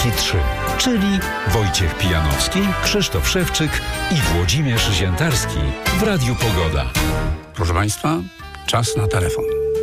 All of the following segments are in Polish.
Świnki 3, czyli Wojciech Pijanowski, Krzysztof Szewczyk i Włodzimierz Ziętarski w Radiu Pogoda. Proszę Państwa, czas na telefon.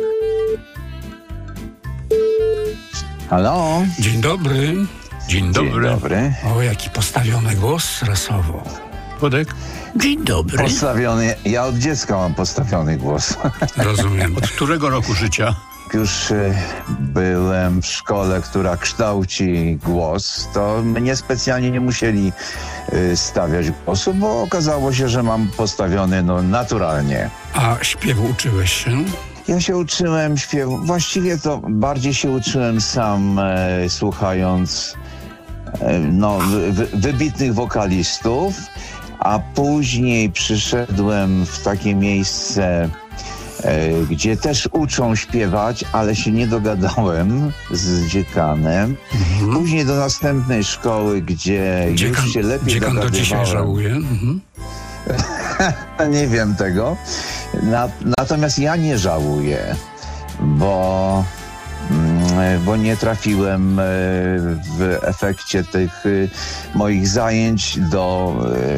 Halo? Dzień dobry. Dzień dobry. O, jaki postawiony głos rasowo. Wodek? Dzień dobry. Postawiony, ja od dziecka mam postawiony głos. Rozumiem. Od którego roku życia? Już byłem w szkole, która kształci głos, to mnie specjalnie nie musieli stawiać głosu, bo okazało się, że mam postawiony naturalnie. A śpiewu uczyłeś się? Ja się uczyłem śpiewu, właściwie to bardziej się uczyłem sam, słuchając wybitnych wokalistów, a później przyszedłem w takie miejsce, gdzie też uczą śpiewać, ale się nie dogadałem z dziekanem. Później do następnej szkoły, gdzie Dziekan, już się lepiej dziekan dogadywałem. do dzisiaj żałuje. Nie wiem tego. Natomiast ja nie żałuję, bo nie trafiłem w efekcie tych moich zajęć do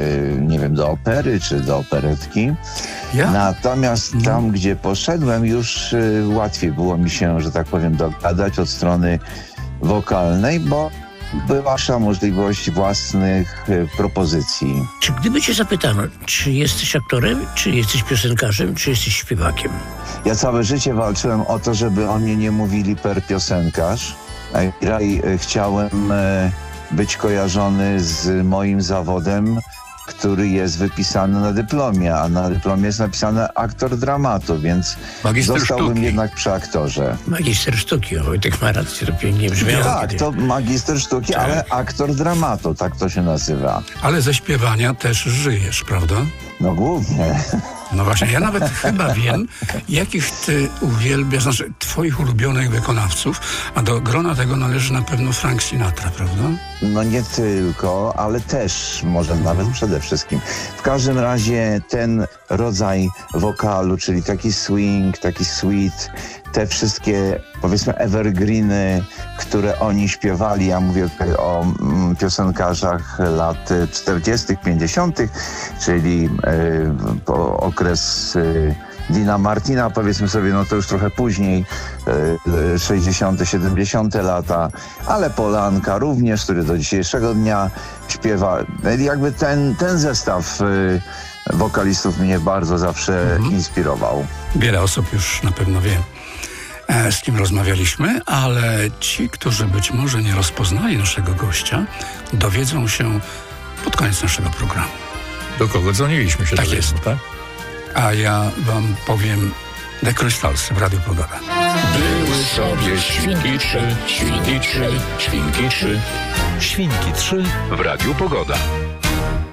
opery czy do operetki. Ja? Natomiast tam, gdzie poszedłem, już łatwiej było mi się, że tak powiem, dogadać od strony wokalnej, bo była możliwość własnych propozycji. Czy gdyby cię zapytano, czy jesteś aktorem, czy jesteś piosenkarzem, czy jesteś śpiewakiem? Ja całe życie walczyłem o to, żeby o mnie nie mówili per piosenkarz. I chciałem być kojarzony z moim zawodem, który jest wypisany na dyplomie, a na dyplomie jest napisane aktor dramatu, więc Magister zostałbym sztuki. jednak przy aktorze. Magister sztuki, o Wojtek ma rację, to pięknie brzmiało. Tak, to magister sztuki, Tak. ale aktor dramatu, tak to się nazywa. Ale ze śpiewania też żyjesz, prawda? No głównie. No właśnie, ja nawet chyba wiem, jakich ty uwielbiasz, znaczy twoich ulubionych wykonawców, a do grona tego należy na pewno Frank Sinatra, prawda? No nie tylko, ale też, może nawet przede wszystkim. W każdym razie ten rodzaj wokalu, czyli taki swing, taki sweet, te wszystkie, powiedzmy, evergreeny, które oni śpiewali, ja mówię tutaj o piosenkarzach lat 40., 50., czyli okres Dina Martina, powiedzmy sobie, no to już trochę później, 60., 70. lata, ale Polanka również, który do dzisiejszego dnia śpiewa. Jakby ten zestaw wokalistów mnie bardzo zawsze inspirował. Wiele osób już na pewno wie, z kim rozmawialiśmy, ale ci, którzy być może nie rozpoznali naszego gościa, dowiedzą się pod koniec naszego programu. Do kogo dzwoniliśmy się? Tak dowiedzą, jest. tak? A ja wam powiem The Crystals w Radiu Pogoda. Były sobie świnki trzy, świnki trzy, świnki trzy. Świnki 3 w Radiu Pogoda.